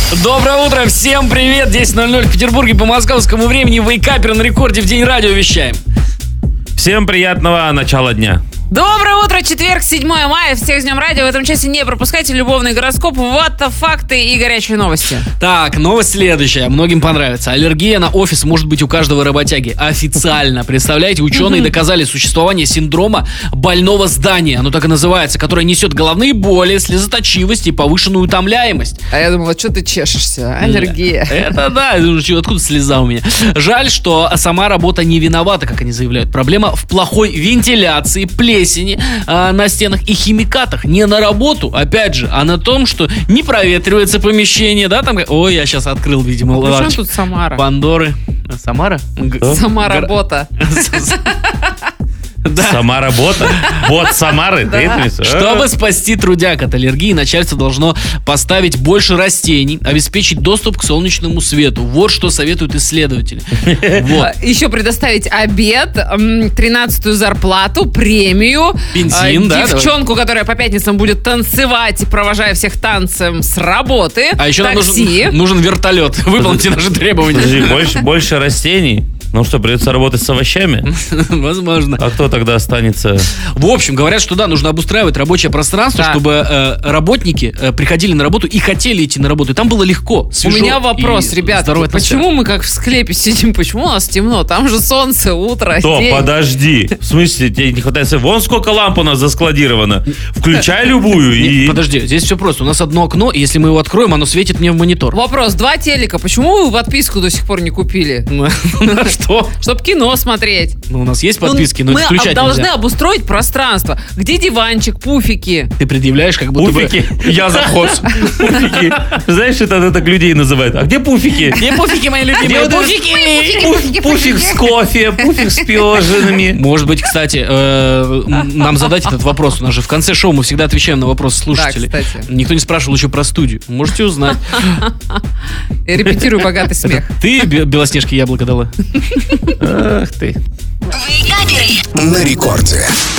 Доброе утро, всем привет. 10:00 в Петербурге по московскому времени. Вейкапер на рекорде в День радио вещаем. Всем приятного начала дня. Доброе утро, четверг, 7 мая. Всех с Днем радио. В этом часе не пропускайте любовный гороскоп, факты и горячие новости. Так, новость следующая. Многим понравится. Аллергия на офис может быть у каждого работяги. Официально. Представляете, ученые доказали существование синдрома больного здания. Оно так и называется, которое несет головные боли, слезоточивость и повышенную утомляемость. А я думала, что ты чешешься? Аллергия. Это да, откуда слеза у меня. Жаль, что сама работа не виновата, как они заявляют. Проблема в плохой вентиляции, плесени на стенах и химикатах. Не на работу, опять же, а на том, что не проветривается помещение, да, там. Ой, я сейчас открыл, видимо, ларчик. Причем тут Самара? Пандоры. Самара? Сама работа. Да. Сама работа? Бот Самары? Да. Чтобы спасти трудяг от аллергии, начальство должно поставить больше растений, обеспечить доступ к солнечному свету. Вот что советуют исследователи. Еще предоставить обед, 13-ю зарплату, премию, бензин, девчонку, которая по пятницам будет танцевать, провожая всех танцем с работы. А еще такси. нам нужен вертолет. Выполните наши требования. Больше растений? Ну что, придется работать с овощами? Возможно. А кто тогда останется? В общем, говорят, что да, нужно обустраивать рабочее пространство, чтобы работники приходили на работу и хотели идти на работу. И там было легко, свежо. У меня вопрос, ребята, почему мы как в склепе сидим? Почему у нас темно? Там же солнце, утро, день. Подожди. В смысле, тебе не хватает? Вон сколько ламп у нас заскладировано. Включай любую и... Подожди, здесь все просто. У нас одно окно, и если мы его откроем, оно светит мне в монитор. Вопрос, 2 телека. Почему вы подписку до сих пор не купили? Что? Чтобы кино смотреть. Ну, у нас есть подписки, но включать нельзя. Мы должны обустроить пространство. Где диванчик, пуфики? Ты предъявляешь, как будто пуфики. Я заход. Пуфики. Знаешь, это так людей называют. А где пуфики? Где пуфики, мои любимые? Пуфики! Пуфик с кофе, пуфик с пирожными. Может быть, кстати, нам задать этот вопрос. У нас же в конце шоу мы всегда отвечаем на вопросы слушателей. Да, кстати. Никто не спрашивал еще про студию. Можете узнать. Я репетирую богатый смех. Ты Белоснежке яблоко дала? Ах ты. На рекорде.